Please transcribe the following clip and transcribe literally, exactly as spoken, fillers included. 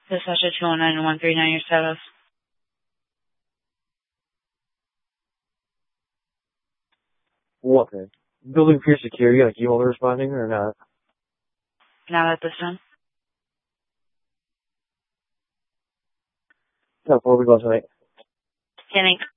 Dispatcher two one nine one three nine, your status. What? Okay. Building Pier Security, like you all are responding or not? Not at this time. No, four we go tonight. Kenny.